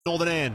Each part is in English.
Northern End.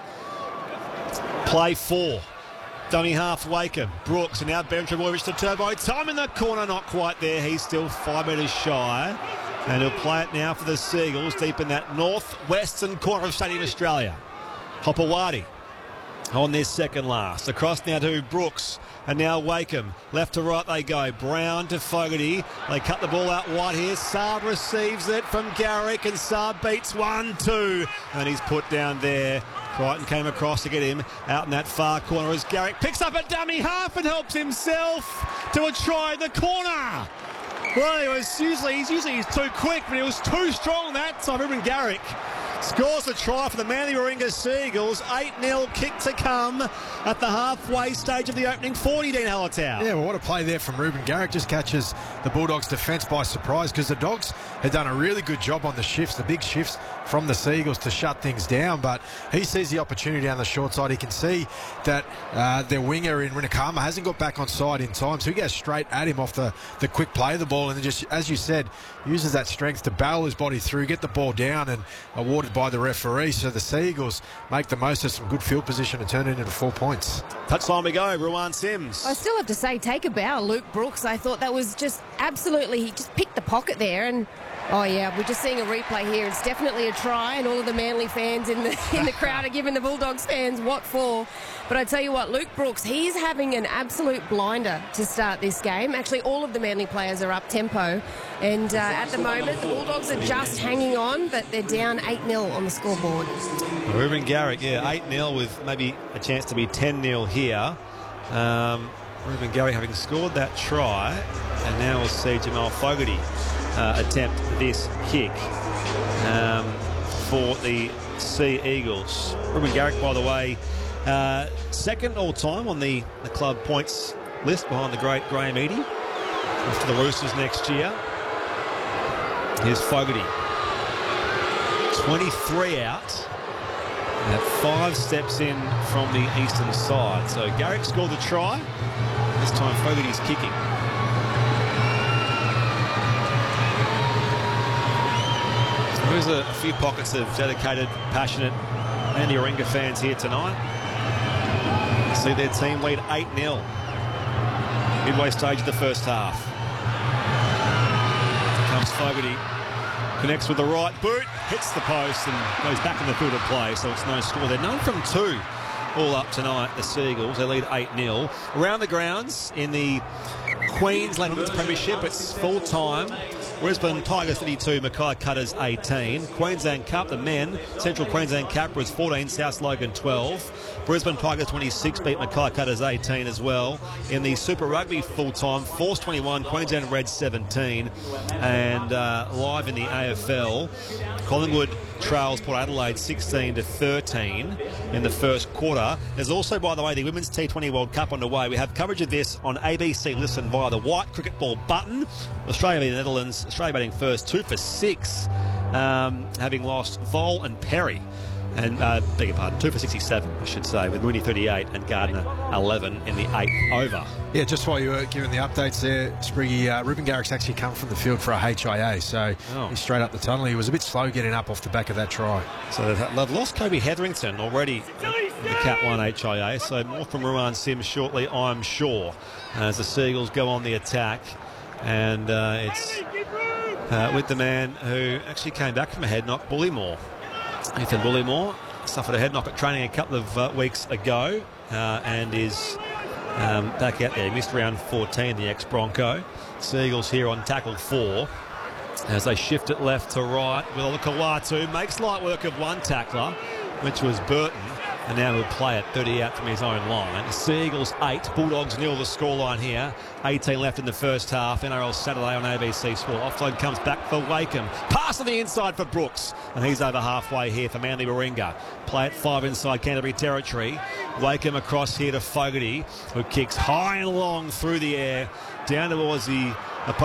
Play 4. Dummy half Wakeham. Brooks and now Ben Trebojevic to Turbo. Time in the corner, not quite there. He's still 5 metres shy. And he'll play it now for the Seagulls deep in that northwestern corner of Stadium Australia. Hopewadi on their second last. Across now to Brooks. And now Wakeham. Left to right they go. Brown to Fogarty. They cut the ball out wide here. Saab receives it from Garrick. And Saab beats 1-2. And he's put down there. Crichton came across to get him out in that far corner as Garrick picks up a dummy half and helps himself to a try in the corner. Well, he's usually too quick, but he was too strong that time. Ruben Garrick scores the try for the Manly Warringah Seagulls. 8-0 kick to come at the halfway stage of the opening 40, Dean Hallertau. Yeah, well, what a play there from Ruben Garrick. Just catches the Bulldogs' defence by surprise because the Dogs had done a really good job on the shifts, the big shifts from the Seagulls to shut things down. But he sees the opportunity down the short side. He can see that their winger in Rinakama hasn't got back on side in time, so he goes straight at him off the quick play of the ball and then just, as you said, uses that strength to barrel his body through, get the ball down and awarded by the referee. So the Seagulls make the most of some good field position and turn it into 4 points. Touch time to go, Ruan Sims. I still have to say, take a bow, Luke Brooks. I thought that was just absolutely, he just picked the pocket there. And oh yeah, we're just seeing a replay here. It's definitely a try, and all of the Manly fans in the crowd are giving the Bulldogs fans what for. But I tell you what, Luke Brooks, he's having an absolute blinder to start this game. Actually, all of the Manly players are up tempo, and at the moment the Bulldogs are just hanging on, but they're down 8-0 on the scoreboard. Ruben Garrick, 8-0 with maybe a chance to be 10-0 here. Ruben Garrick having scored that try, and now we'll see Jamal Fogarty attempt this kick for the Sea Eagles. Ruben Garrick, by the way, second all-time on the club points list behind the great Graham Eadie. After the Roosters next year. Here's Fogarty. 23 out. At 5 steps in from the eastern side. So Garrick scored the try. This time Fogarty's kicking. There's a few pockets of dedicated, passionate Manly Warringah fans here tonight. See their team lead 8-0. Midway stage of the first half. Comes Fogarty. Connects with the right boot. Hits the post and goes back in the field of play. So it's no score. They're 9 from 2 all up tonight, the Seagulls. They lead 8-0. Around the grounds in the Queensland Women's Premiership, it's full time. Brisbane Tigers 32, Mackay Cutters 18. Queensland Cup, the men, Central Queensland Cup was 14, South Logan 12. Brisbane Tigers 26 beat Mackay Cutters 18 as well. In the Super Rugby full-time, Force 21, Queensland Reds 17. And live in the AFL, Collingwood trails Port Adelaide 16-13 in the first quarter. There's also, by the way, the Women's T20 World Cup underway. We have coverage of this on ABC Listen via the white cricket ball button. Australia v the Netherlands. Australia batting first, 2 for 6, having lost Vol and Perry. And, beg your pardon, 2 for 67, I should say, with Mooney 38 and Gardner 11 in the 8th over. Yeah, just while you were giving the updates there, Spriggy, Ruben Garrick's actually come from the field for a HIA, so he's straight up the tunnel. He was a bit slow getting up off the back of that try. So they've lost Kobe Hetherington already in the Cat 1 HIA, so more from Ruan Sims shortly, I'm sure, as the Seagulls go on the attack. And it's with the man who actually came back from a head knock, Bullymore. Ethan Bullymore suffered a head knock at training a couple of weeks ago and is back out there. He missed round 14, the ex-Bronco. Seagulls here on tackle 4 as they shift it left to right. Will Kawatu makes light work of one tackler, which was Burton. And now he'll play it 30 out from his own line. Seagulls 8, Bulldogs 0 the scoreline here. 18 left in the first half. NRL Saturday on ABC Sport. Offload comes back for Wakeham. Pass to the inside for Brooks. And he's over halfway here for Manly Warringah. Play at 5 inside Canterbury territory. Wakeham across here to Fogarty, who kicks high and long through the air down towards the